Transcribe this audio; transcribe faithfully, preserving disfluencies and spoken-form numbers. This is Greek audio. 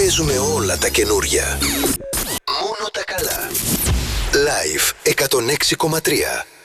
παίζουμε όλα τα καινούρια. Μόνο τα καλά. Live εκατόν έξι κόμμα τρία.